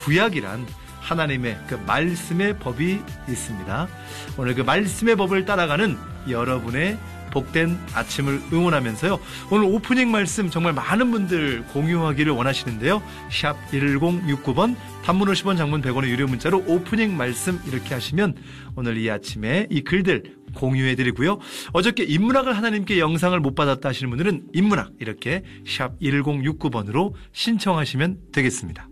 구약이란 하나님의 그 말씀의 법이 있습니다. 오늘 그 말씀의 법을 따라가는 여러분의 복된 아침을 응원하면서요. 오늘 오프닝 말씀 정말 많은 분들 공유하기를 원하시는데요. 샵 1069번 단문 50원 장문 100원의 유료 문자로 오프닝 말씀 이렇게 하시면 오늘 이 아침에 이 글들 공유해드리고요. 어저께 인문학을 하나님께 영상을 못 받았다 하시는 분들은 인문학 이렇게 샵 1069번으로 신청하시면 되겠습니다.